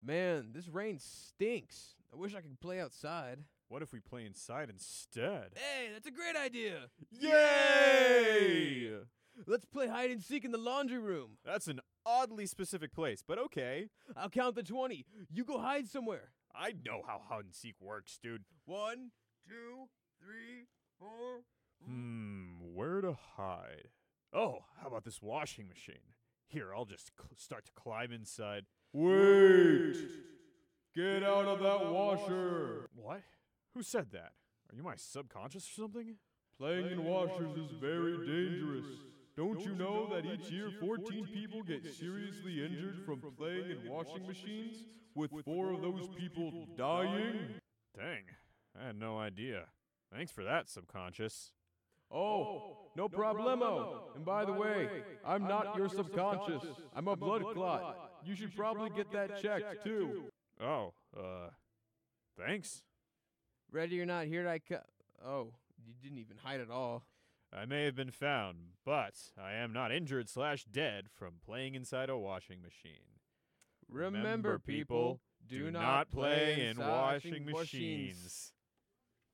Man, this rain stinks. I wish I could play outside. What if we play inside instead? Hey, that's a great idea. Yay! Let's play hide and seek in the laundry room. That's an oddly specific place, but okay. I'll count to 20. You go hide somewhere. I know how hide and seek works, dude. 1, 2, 3, 4. Where to hide? Oh, how about this washing machine? Here, I'll just start to climb inside. Wait! Get out of that washer! What? Who said that? Are you my subconscious or something? Playing in washers is very dangerous. Don't you know that each year 14 people get seriously injured from playing in washing machines, with 4 of those people dying? Dang, I had no idea. Thanks for that, subconscious. Oh, no problemo. And by the way, I'm not your subconscious. I'm a blood clot. You should probably get that checked, too. Oh, thanks. Ready or not, here I come. Oh, you didn't even hide at all. I may have been found, but I am not injured/dead from playing inside a washing machine. Remember, people, do not play in washing machines.